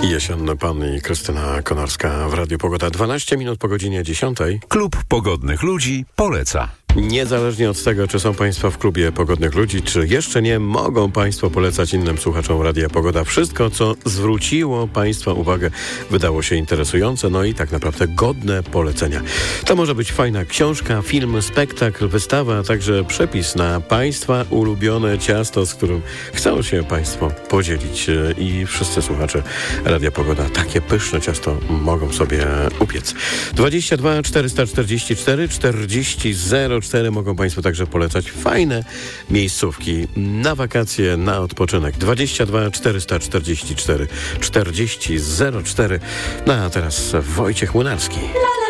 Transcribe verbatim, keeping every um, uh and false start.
Jesienny Pan i Krystyna Konarska w Radiu Pogoda. dwanaście minut po godzinie dziesiątej. Klub Pogodnych Ludzi poleca. Niezależnie od tego, czy są Państwo w klubie Pogodnych Ludzi, czy jeszcze nie, mogą Państwo polecać innym słuchaczom Radia Pogoda wszystko, co zwróciło Państwa uwagę, wydało się interesujące, no i tak naprawdę godne polecenia. To może być fajna książka, film, spektakl, wystawa, a także przepis na Państwa ulubione ciasto, z którym chcą się Państwo podzielić. I wszyscy słuchacze Radia Pogoda takie pyszne ciasto mogą sobie upiec. dwadzieścia dwa czterysta czterdzieści cztery czterdzieści zero cztery mogą Państwo także polecać fajne miejscówki na wakacje, na odpoczynek. dwadzieścia dwa czterysta czterdzieści cztery czterdzieści zero cztery. No a teraz Wojciech Młynarski.